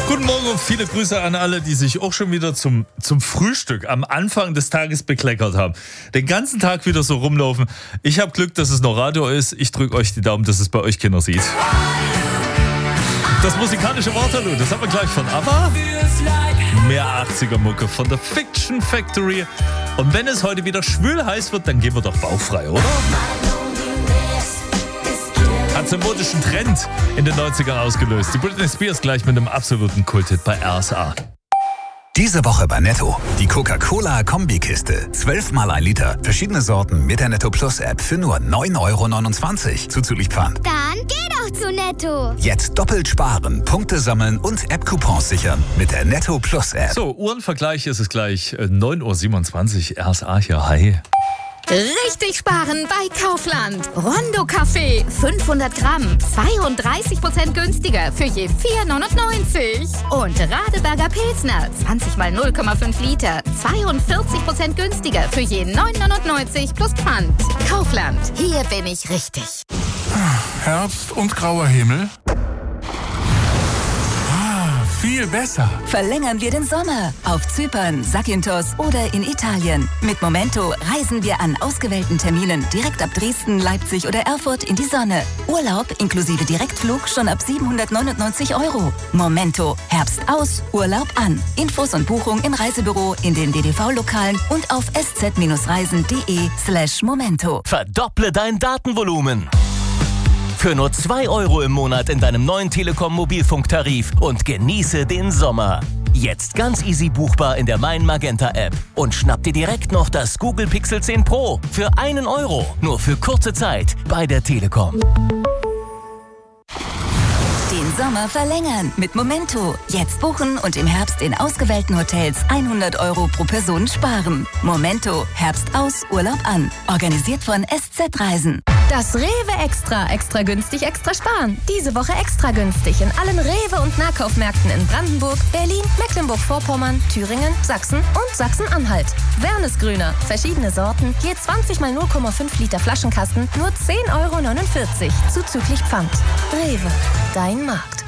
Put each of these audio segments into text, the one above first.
Guten Morgen und viele Grüße an alle, die sich auch schon wieder zum Frühstück am Anfang des Tages bekleckert haben. Den ganzen Tag wieder so rumlaufen. Ich habe Glück, dass es noch Radio ist. Ich drücke euch die Daumen, dass es bei euch keiner sieht. Das musikalische Waterloo, das haben wir gleich von ABBA. Mehr 80er-Mucke von der Fiction Factory. Und wenn es heute wieder schwül heiß wird, dann gehen wir doch bauchfrei, oder? Hat einen modischen Trend in den 90ern ausgelöst. Die Britney Spears gleich mit einem absoluten Kulthit bei RSA. Diese Woche bei Netto. Die Coca-Cola-Kombikiste. 12 mal 1 Liter. Verschiedene Sorten mit der Netto Plus App für nur 9,29 € zuzüglich Pfand. Dann geh doch zu Netto. Jetzt doppelt sparen, Punkte sammeln und App-Coupons sichern mit der Netto Plus App. So, Uhrenvergleich ist es gleich 9:27 Uhr. RSA hier, hi. Richtig sparen bei Kaufland. Rondo Kaffee 500 Gramm, 32% günstiger für je 4,99 €. Und Radeberger Pilsner 20 mal 0,5 Liter, 42% günstiger für je 9,99 € plus Pfand. Kaufland, hier bin ich richtig. Herbst und grauer Himmel. Viel besser. Verlängern wir den Sommer auf Zypern, Zakynthos oder in Italien. Mit Momento reisen wir an ausgewählten Terminen direkt ab Dresden, Leipzig oder Erfurt in die Sonne. Urlaub inklusive Direktflug schon ab 799 €. Momento. Herbst aus, Urlaub an. Infos und Buchung im Reisebüro, in den DDV-Lokalen und auf sz-reisen.de/Momento. Verdopple dein Datenvolumen. Für nur 2 € im Monat in deinem neuen Telekom-Mobilfunktarif und genieße den Sommer. Jetzt ganz easy buchbar in der Mein Magenta App. Und schnapp dir direkt noch das Google Pixel 10 Pro für 1 €. Nur für kurze Zeit bei der Telekom. Den Sommer verlängern mit Momento. Jetzt buchen und im Herbst in ausgewählten Hotels 100 € pro Person sparen. Momento. Herbst aus, Urlaub an. Organisiert von SZ Reisen. Das Rewe Extra günstig, extra sparen. Diese Woche extra günstig in allen Rewe- und Nahkaufmärkten in Brandenburg, Berlin, Mecklenburg-Vorpommern, Thüringen, Sachsen und Sachsen-Anhalt. Wernesgrüner, verschiedene Sorten, je 20 mal 0,5 Liter Flaschenkasten, nur 10,49 € zuzüglich Pfand. Rewe, dein Markt.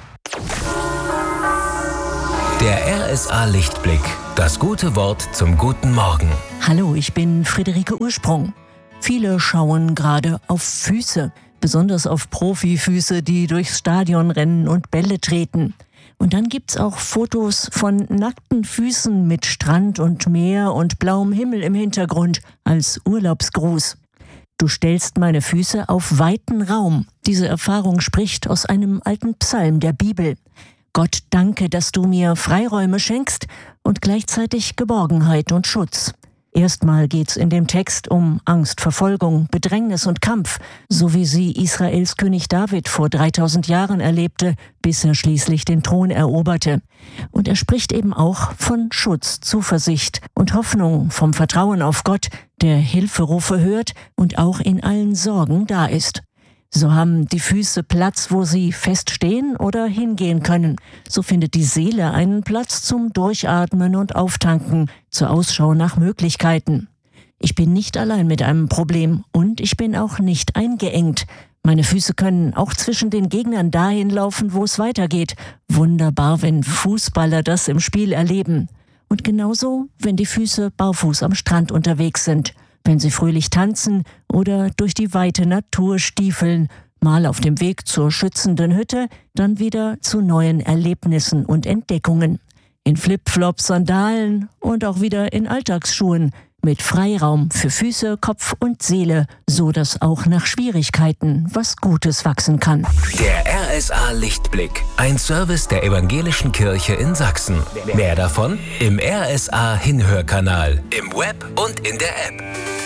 Der RSA Lichtblick. Das gute Wort zum guten Morgen. Hallo, ich bin Friederike Ursprung. Viele schauen gerade auf Füße, besonders auf Profifüße, die durchs Stadion rennen und Bälle treten. Und dann gibt's auch Fotos von nackten Füßen mit Strand und Meer und blauem Himmel im Hintergrund als Urlaubsgruß. Du stellst meine Füße auf weiten Raum. Diese Erfahrung spricht aus einem alten Psalm der Bibel. Gott, danke, dass du mir Freiräume schenkst und gleichzeitig Geborgenheit und Schutz. Erstmal geht's in dem Text um Angst, Verfolgung, Bedrängnis und Kampf, so wie sie Israels König David vor 3000 Jahren erlebte, bis er schließlich den Thron eroberte. Und er spricht eben auch von Schutz, Zuversicht und Hoffnung, vom Vertrauen auf Gott, der Hilferufe hört und auch in allen Sorgen da ist. So haben die Füße Platz, wo sie feststehen oder hingehen können. So findet die Seele einen Platz zum Durchatmen und Auftanken, zur Ausschau nach Möglichkeiten. Ich bin nicht allein mit einem Problem und ich bin auch nicht eingeengt. Meine Füße können auch zwischen den Gegnern dahin laufen, wo es weitergeht. Wunderbar, wenn Fußballer das im Spiel erleben. Und genauso, wenn die Füße barfuß am Strand unterwegs sind. Wenn sie fröhlich tanzen oder durch die weite Natur stiefeln, mal auf dem Weg zur schützenden Hütte, dann wieder zu neuen Erlebnissen und Entdeckungen. In Flipflops, Sandalen und auch wieder in Alltagsschuhen, mit Freiraum für Füße, Kopf und Seele, so dass auch nach Schwierigkeiten was Gutes wachsen kann. Der RSA Lichtblick, ein Service der Evangelischen Kirche in Sachsen. Mehr davon im RSA Hinhörkanal, im Web und in der App.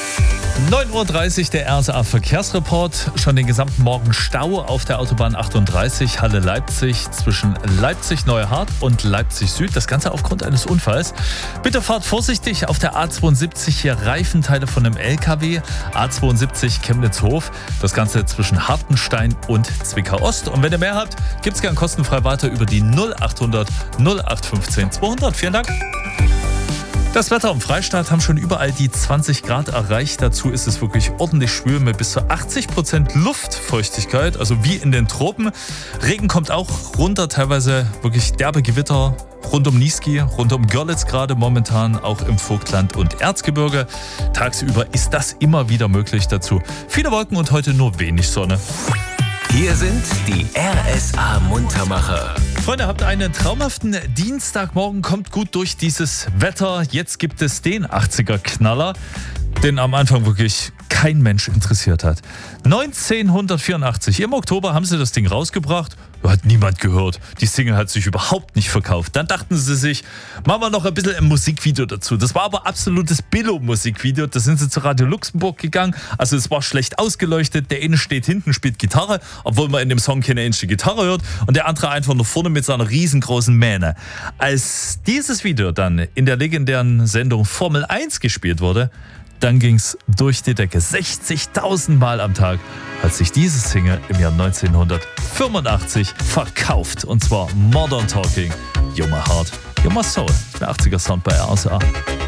9:30 Uhr der RSA Verkehrsreport. Schon den gesamten Morgen Stau auf der Autobahn 38 Halle-Leipzig zwischen Leipzig-Neuhardt und Leipzig-Süd. Das Ganze aufgrund eines Unfalls. Bitte fahrt vorsichtig auf der A72 hier Reifenteile von einem LKW. A72 Chemnitz-Hof. Das Ganze zwischen Hartenstein und Zwickau-Ost. Und wenn ihr mehr habt, gibt's gern kostenfrei weiter über die 0800 0815 200. Vielen Dank. Das Wetter im Freistaat haben schon überall die 20 Grad erreicht. Dazu ist es wirklich ordentlich schwül mit bis zu 80% Luftfeuchtigkeit, also wie in den Tropen. Regen kommt auch runter, teilweise wirklich derbe Gewitter rund um Niesky, rund um Görlitz gerade momentan, auch im Vogtland und Erzgebirge. Tagsüber ist das immer wieder möglich dazu. Viele Wolken und heute nur wenig Sonne. Hier sind die RSA-Muntermacher. Freunde, habt einen traumhaften Dienstagmorgen, kommt gut durch dieses Wetter. Jetzt gibt es den 80er-Knaller, den am Anfang wirklich kein Mensch interessiert hat. 1984, im Oktober haben sie das Ding rausgebracht, hat niemand gehört. Die Single hat sich überhaupt nicht verkauft. Dann dachten sie sich, machen wir noch ein bisschen ein Musikvideo dazu. Das war aber absolutes Billo-Musikvideo. Da sind sie zu Radio Luxemburg gegangen. Also es war schlecht ausgeleuchtet. Der eine steht hinten, spielt Gitarre, obwohl man in dem Song keine einzige Gitarre hört. Und der andere einfach nur vorne mit seiner riesengroßen Mähne. Als dieses Video dann in der legendären Sendung Formel 1 gespielt wurde, dann ging's durch die Decke. 60.000 Mal am Tag hat sich diese Single im Jahr 1985 verkauft. Und zwar Modern Talking, You're My Heart, You're My Soul. Der 80er Sound bei RSA.